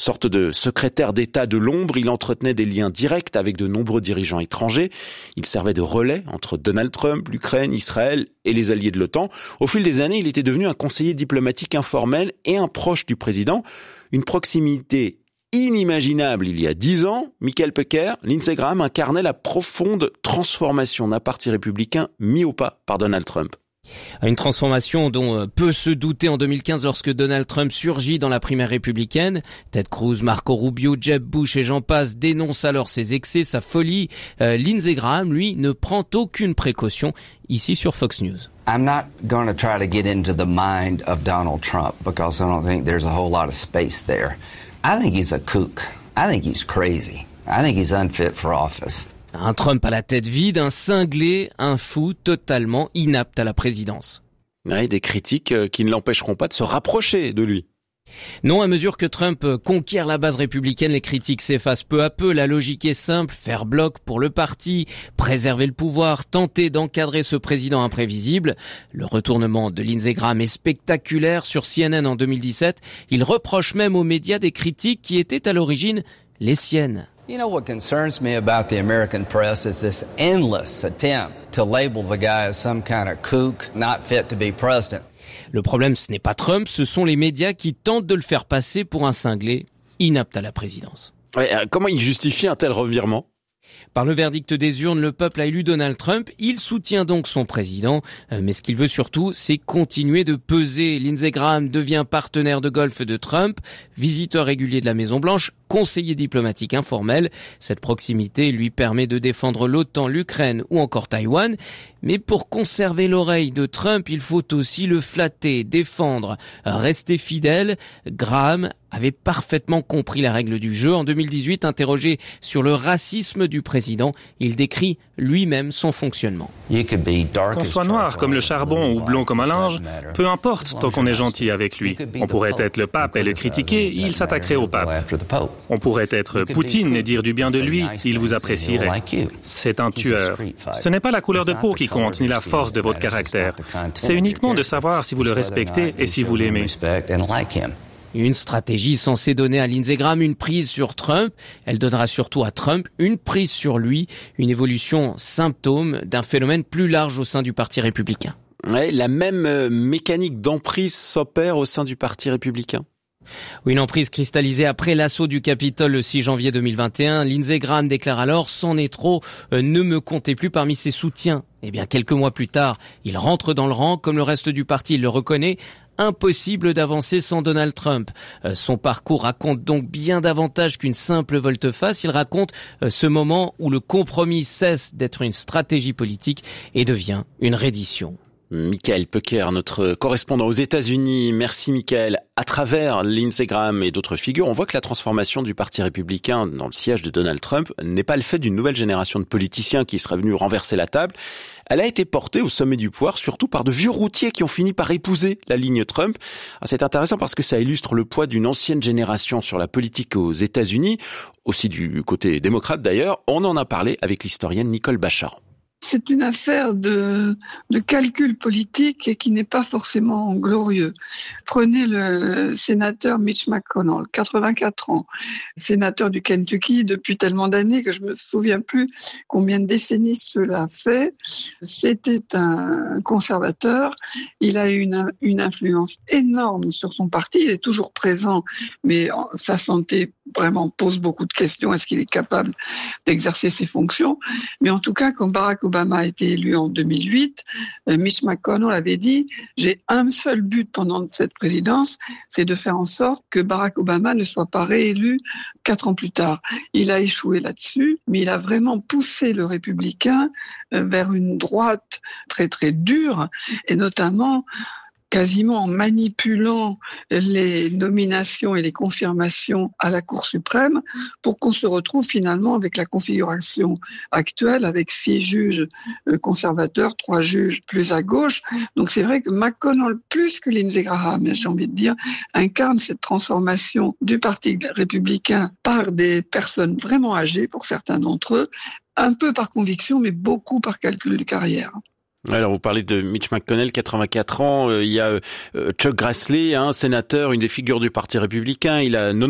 Sorte de secrétaire d'État de l'ombre, il entretenait des liens directs avec de nombreux dirigeants étrangers. Il servait de relais entre Donald Trump, l'Ukraine, Israël et les alliés de l'OTAN. Au fil des années, il était devenu un conseiller diplomatique informel et un proche du président. Une proximité inimaginable il y a 10 ans. Michael Pecker, Lindsey Graham incarnait la profonde transformation d'un parti républicain mis au pas par Donald Trump. Une transformation dont peut se douter en 2015 lorsque Donald Trump surgit dans la primaire républicaine. Ted Cruz, Marco Rubio, Jeb Bush et j'en passe dénoncent alors ses excès, sa folie. Lindsey Graham, lui, ne prend aucune précaution ici sur Fox News. I'm not going to try to get into the mind of Donald Trump because I don't think there's a whole lot of space there. I think he's a kook. I think he's crazy. I think he's unfit for office. Un Trump à la tête vide, un cinglé, un fou totalement inapte à la présidence. Oui, des critiques qui ne l'empêcheront pas de se rapprocher de lui. Non, à mesure que Trump conquiert la base républicaine, les critiques s'effacent peu à peu. La logique est simple, faire bloc pour le parti, préserver le pouvoir, tenter d'encadrer ce président imprévisible. Le retournement de Lindsey Graham est spectaculaire. Sur CNN en 2017, il reproche même aux médias des critiques qui étaient à l'origine les siennes. You know what concerns me about the American press is this endless attempt to label the guy as some kind of kook, not fit to be president. Le problème, ce n'est pas Trump, ce sont les médias qui tentent de le faire passer pour un cinglé inapte à la présidence. Ouais, comment il justifie un tel revirement ? Par le verdict des urnes, le peuple a élu Donald Trump. Il soutient donc son président. Mais ce qu'il veut surtout, c'est continuer de peser. Lindsey Graham devient partenaire de golf de Trump, visiteur régulier de la Maison-Blanche, conseiller diplomatique informel. Cette proximité lui permet de défendre l'OTAN, l'Ukraine ou encore Taïwan. Mais pour conserver l'oreille de Trump, il faut aussi le flatter, défendre, rester fidèle. Graham avait parfaitement compris la règle du jeu. En 2018, interrogé sur le racisme du président, il décrit lui-même son fonctionnement. Qu'on soit noir comme le charbon ou blond comme un linge, peu importe tant qu'on est gentil avec lui. On pourrait être le pape et le critiquer, il s'attaquerait au pape. On pourrait être Poutine et dire du bien de lui, il vous apprécierait. C'est un tueur. Ce n'est pas la couleur de peau qui compte, ni la force de votre caractère. C'est uniquement de savoir si vous le respectez et si vous l'aimez. Une stratégie censée donner à Lindsey Graham une prise sur Trump. Elle donnera surtout à Trump une prise sur lui, une évolution symptôme d'un phénomène plus large au sein du Parti républicain. Ouais, la même mécanique d'emprise s'opère au sein du Parti républicain. Oui, une emprise cristallisée après l'assaut du Capitole le 6 janvier 2021. Lindsey Graham déclare alors « C'en est trop, ne me comptez plus parmi ses soutiens ». Eh bien, quelques mois plus tard, il rentre dans le rang, comme le reste du parti, il le reconnaît. Impossible d'avancer sans Donald Trump. Son parcours raconte donc bien davantage qu'une simple volte-face. Il raconte ce moment où le compromis cesse d'être une stratégie politique et devient une reddition. Michael Pecker, notre correspondant aux États-Unis. Merci Michael. À travers Lindsey Graham et d'autres figures, on voit que la transformation du Parti républicain dans le siège de Donald Trump n'est pas le fait d'une nouvelle génération de politiciens qui seraient venus renverser la table. Elle a été portée au sommet du pouvoir, surtout par de vieux routiers qui ont fini par épouser la ligne Trump. C'est intéressant parce que ça illustre le poids d'une ancienne génération sur la politique aux États-Unis, aussi du côté démocrate d'ailleurs. On en a parlé avec l'historienne Nicole Bachar. C'est une affaire de calcul politique et qui n'est pas forcément glorieux. Prenez le sénateur Mitch McConnell, 84 ans, sénateur du Kentucky depuis tellement d'années que je me souviens plus combien de décennies cela fait. C'était un conservateur. Il a eu une influence énorme sur son parti. Il est toujours présent, mais sa santé vraiment pose beaucoup de questions. Est-ce qu'il est capable d'exercer ses fonctions? Mais en tout cas, quand Barack Obama a été élu en 2008, Mitch McConnell avait dit « J'ai un seul but pendant cette présidence, c'est de faire en sorte que Barack Obama ne soit pas réélu 4 ans plus tard. » Il a échoué là-dessus, mais il a vraiment poussé le républicain vers une droite très très dure, et notamment quasiment en manipulant les nominations et les confirmations à la Cour suprême pour qu'on se retrouve finalement avec la configuration actuelle avec 6 juges conservateurs, 3 juges plus à gauche. Donc c'est vrai que McConnell, plus que Lindsey Graham, j'ai envie de dire, incarne cette transformation du Parti républicain par des personnes vraiment âgées pour certains d'entre eux, un peu par conviction mais beaucoup par calcul de carrière. Alors vous parlez de Mitch McConnell, 84 ans, il y a Chuck Grassley, sénateur, une des figures du Parti républicain, il a